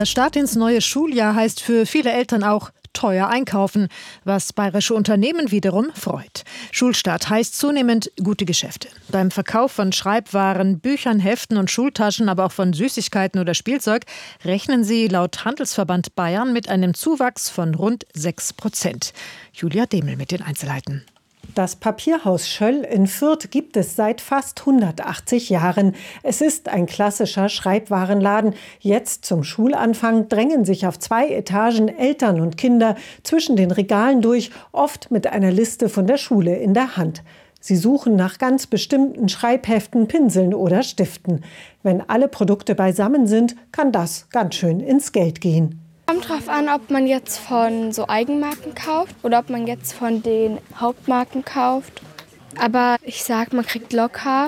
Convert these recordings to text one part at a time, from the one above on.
Der Start ins neue Schuljahr heißt für viele Eltern auch teuer einkaufen, was bayerische Unternehmen wiederum freut. Schulstart heißt zunehmend gute Geschäfte. Beim Verkauf von Schreibwaren, Büchern, Heften und Schultaschen, aber auch von Süßigkeiten oder Spielzeug rechnen sie laut Handelsverband Bayern mit einem Zuwachs von rund 6%. Julia Demel mit den Einzelheiten. Das Papierhaus Schöll in Fürth gibt es seit fast 180 Jahren. Es ist ein klassischer Schreibwarenladen. Jetzt zum Schulanfang drängen sich auf 2 Etagen Eltern und Kinder zwischen den Regalen durch, oft mit einer Liste von der Schule in der Hand. Sie suchen nach ganz bestimmten Schreibheften, Pinseln oder Stiften. Wenn alle Produkte beisammen sind, kann das ganz schön ins Geld gehen. Kommt drauf an, ob man jetzt von so Eigenmarken kauft oder ob man jetzt von den Hauptmarken kauft. Aber ich sag, man kriegt locker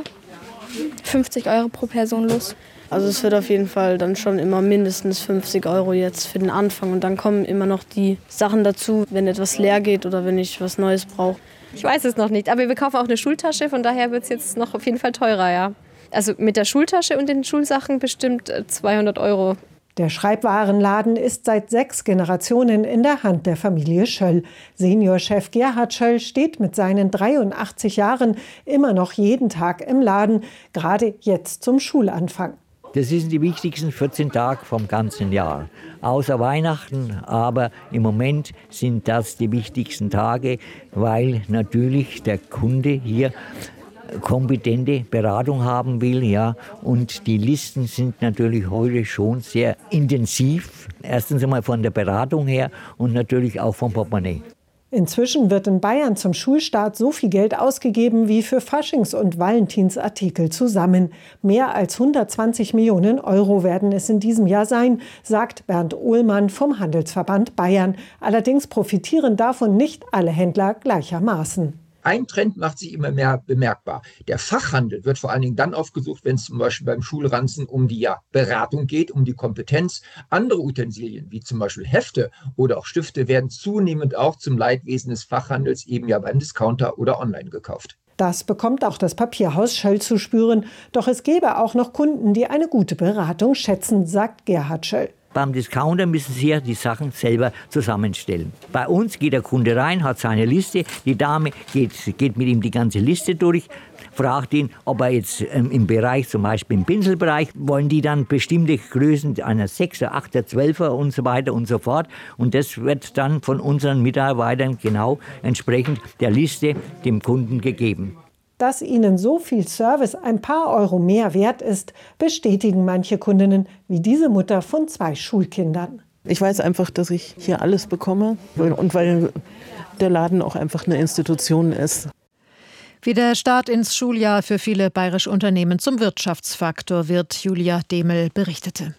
50 € pro Person los. Also es wird auf jeden Fall dann schon immer mindestens 50 € jetzt für den Anfang. Und dann kommen immer noch die Sachen dazu, wenn etwas leer geht oder wenn ich was Neues brauche. Ich weiß es noch nicht, aber wir kaufen auch eine Schultasche, von daher wird es jetzt noch auf jeden Fall teurer, ja. Also mit der Schultasche und den Schulsachen bestimmt 200 €. Der Schreibwarenladen ist seit 6 Generationen in der Hand der Familie Schöll. Seniorchef Gerhard Schöll steht mit seinen 83 Jahren immer noch jeden Tag im Laden, gerade jetzt zum Schulanfang. Das sind die wichtigsten 14 Tage vom ganzen Jahr. Außer Weihnachten, aber im Moment sind das die wichtigsten Tage, weil natürlich der Kunde hier kompetente Beratung haben will, ja, und die Listen sind natürlich heute schon sehr intensiv. Erstens einmal von der Beratung her und natürlich auch vom Portemonnaie. Inzwischen wird in Bayern zum Schulstart so viel Geld ausgegeben wie für Faschings- und Valentinsartikel zusammen. Mehr als 120 Millionen € werden es in diesem Jahr sein, sagt Bernd Ohlmann vom Handelsverband Bayern. Allerdings profitieren davon nicht alle Händler gleichermaßen. Ein Trend macht sich immer mehr bemerkbar. Der Fachhandel wird vor allen Dingen dann aufgesucht, wenn es zum Beispiel beim Schulranzen um die Beratung geht, um die Kompetenz. Andere Utensilien, wie zum Beispiel Hefte oder auch Stifte, werden zunehmend auch zum Leidwesen des Fachhandels eben beim Discounter oder online gekauft. Das bekommt auch das Papierhaus Schöll zu spüren. Doch es gäbe auch noch Kunden, die eine gute Beratung schätzen, sagt Gerhard Schöll. Beim Discounter müssen Sie ja die Sachen selber zusammenstellen. Bei uns geht der Kunde rein, hat seine Liste. Die Dame geht mit ihm die ganze Liste durch, fragt ihn, ob er jetzt im Bereich, zum Beispiel im Pinselbereich, wollen die dann bestimmte Größen, einer 6er, 8er, 12er und so weiter und so fort. Und das wird dann von unseren Mitarbeitern genau entsprechend der Liste dem Kunden gegeben. Dass ihnen so viel Service ein paar Euro mehr wert ist, bestätigen manche Kundinnen, wie diese Mutter von 2 Schulkindern. Ich weiß einfach, dass ich hier alles bekomme und weil der Laden auch einfach eine Institution ist. Wie der Start ins Schuljahr für viele bayerische Unternehmen zum Wirtschaftsfaktor wird, Julia Demel berichtete.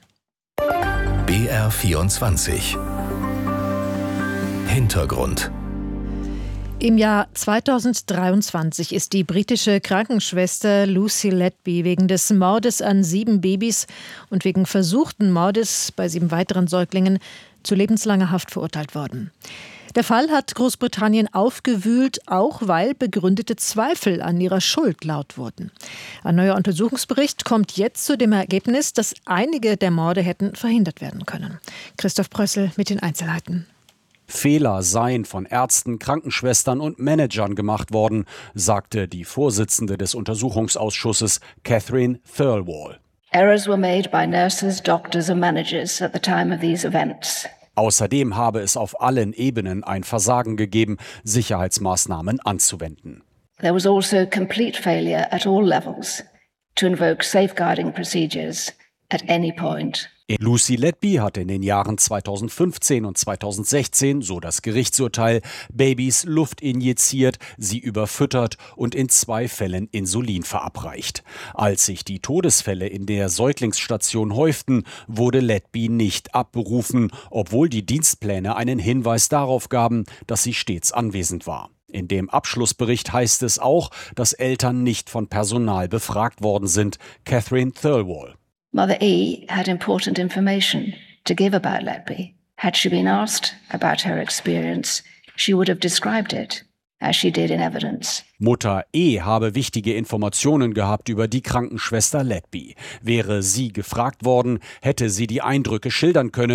BR24 Hintergrund. Im Jahr 2023 ist die britische Krankenschwester Lucy Letby wegen des Mordes an 7 Babys und wegen versuchten Mordes bei 7 weiteren Säuglingen zu lebenslanger Haft verurteilt worden. Der Fall hat Großbritannien aufgewühlt, auch weil begründete Zweifel an ihrer Schuld laut wurden. Ein neuer Untersuchungsbericht kommt jetzt zu dem Ergebnis, dass einige der Morde hätten verhindert werden können. Christoph Prössel mit den Einzelheiten. Fehler seien von Ärzten, Krankenschwestern und Managern gemacht worden, sagte die Vorsitzende des Untersuchungsausschusses Catherine Thirlwall. Errors were made by nurses, doctors and managers at the time of these events. Außerdem habe es auf allen Ebenen ein Versagen gegeben, Sicherheitsmaßnahmen anzuwenden. There was also complete failure at all levels to invoke safeguarding procedures at any point. Lucy Letby hatte in den Jahren 2015 und 2016, so das Gerichtsurteil, Babys Luft injiziert, sie überfüttert und in 2 Fällen Insulin verabreicht. Als sich die Todesfälle in der Säuglingsstation häuften, wurde Letby nicht abberufen, obwohl die Dienstpläne einen Hinweis darauf gaben, dass sie stets anwesend war. In dem Abschlussbericht heißt es auch, dass Eltern nicht von Personal befragt worden sind. Catherine Thirlwall. Mother E had important information to give about Letby. Had she been asked about her experience, she would have described it as she did in evidence. Mutter E. habe wichtige Informationen gehabt über die Krankenschwester Letby. Wäre sie gefragt worden, hätte sie die Eindrücke schildern können.